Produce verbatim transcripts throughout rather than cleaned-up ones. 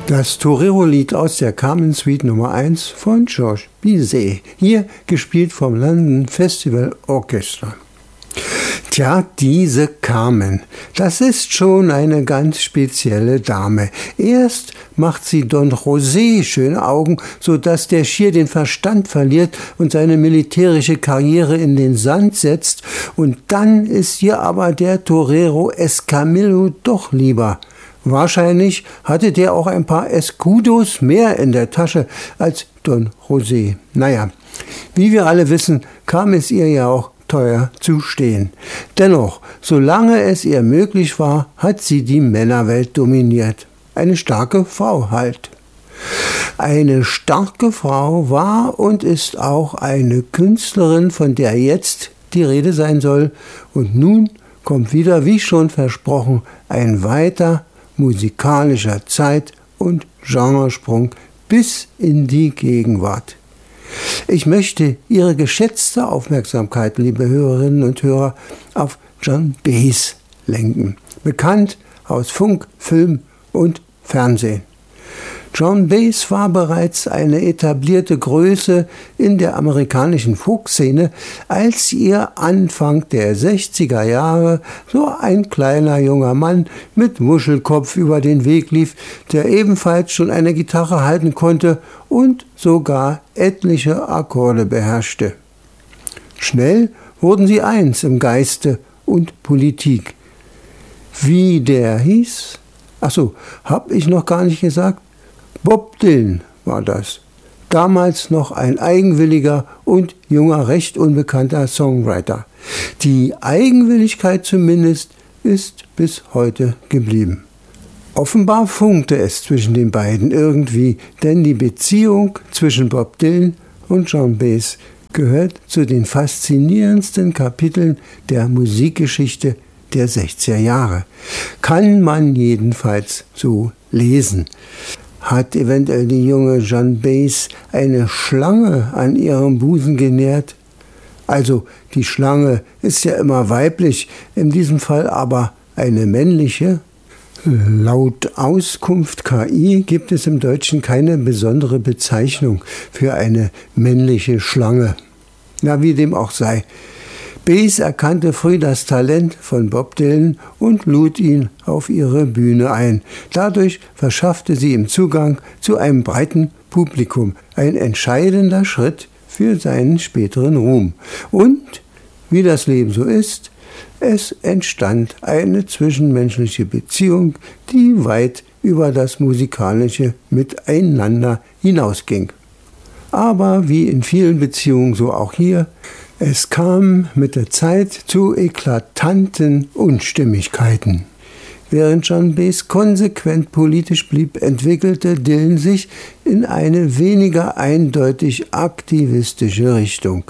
Das Torero-Lied aus der Carmen Suite Nummer eins von Georges Bizet, hier gespielt vom London Festival Orchestra. Tja, diese Carmen, das ist schon eine ganz spezielle Dame. Erst macht sie Don José schöne Augen, sodass der schier den Verstand verliert und seine militärische Karriere in den Sand setzt. Und dann ist ihr aber der Torero Escamillo doch lieber. Wahrscheinlich hatte der auch ein paar Escudos mehr in der Tasche als Don José. Naja, wie wir alle wissen, kam es ihr ja auch teuer zu stehen. Dennoch, solange es ihr möglich war, hat sie die Männerwelt dominiert. Eine starke Frau halt. Eine starke Frau war und ist auch eine Künstlerin, von der jetzt die Rede sein soll. Und nun kommt wieder, wie schon versprochen, ein weiter musikalischer Zeit- und Genresprung bis in die Gegenwart. Ich möchte Ihre geschätzte Aufmerksamkeit, liebe Hörerinnen und Hörer, auf Joan Baez lenken, bekannt aus Funk, Film und Fernsehen. Joan Baez war bereits eine etablierte Größe in der amerikanischen Folkszene, als ihr Anfang der sechziger Jahre so ein kleiner junger Mann mit Muschelkopf über den Weg lief, der ebenfalls schon eine Gitarre halten konnte und sogar etliche Akkorde beherrschte. Schnell wurden sie eins im Geiste und Politik. Wie der hieß? Ach so, hab ich noch gar nicht gesagt. Bob Dylan war das. Damals noch ein eigenwilliger und junger, recht unbekannter Songwriter. Die Eigenwilligkeit zumindest ist bis heute geblieben. Offenbar funkte es zwischen den beiden irgendwie, denn die Beziehung zwischen Bob Dylan und Joan Baez gehört zu den faszinierendsten Kapiteln der Musikgeschichte der sechziger Jahre. Kann man jedenfalls so lesen. Hat eventuell die junge Joan Baez eine Schlange an ihrem Busen genährt? Also die Schlange ist ja immer weiblich, in diesem Fall aber eine männliche. Laut Auskunft K I gibt es im Deutschen keine besondere Bezeichnung für eine männliche Schlange. Na, wie dem auch sei. Baez erkannte früh das Talent von Bob Dylan und lud ihn auf ihre Bühne ein. Dadurch verschaffte sie ihm Zugang zu einem breiten Publikum. Ein entscheidender Schritt für seinen späteren Ruhm. Und, wie das Leben so ist, es entstand eine zwischenmenschliche Beziehung, die weit über das musikalische Miteinander hinausging. Aber wie in vielen Beziehungen, so auch hier, es kam mit der Zeit zu eklatanten Unstimmigkeiten. Während Joan Baez konsequent politisch blieb, entwickelte Dylan sich in eine weniger eindeutig aktivistische Richtung.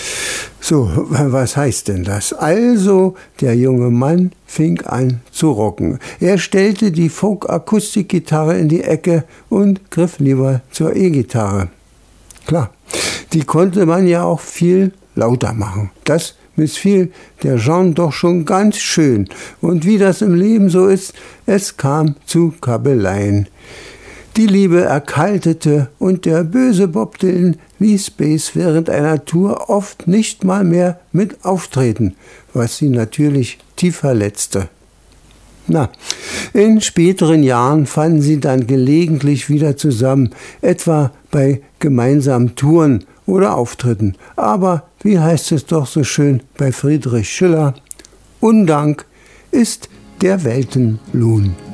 So, was heißt denn das? Also, der junge Mann fing an zu rocken. Er stellte die Folk-Akustikgitarre in die Ecke und griff lieber zur E-Gitarre. Klar, die konnte man ja auch viel lauter machen. Das missfiel der Jean doch schon ganz schön. Und wie das im Leben so ist, es kam zu Kabeleien. Die Liebe erkaltete und der böse Bob Dylan ließ Baez während einer Tour oft nicht mal mehr mit auftreten, was sie natürlich tief verletzte. Na, in späteren Jahren fanden sie dann gelegentlich wieder zusammen, etwa bei gemeinsamen Touren oder Auftritten. Aber, wie heißt es doch so schön bei Friedrich Schiller, Undank ist der Weltenlohn.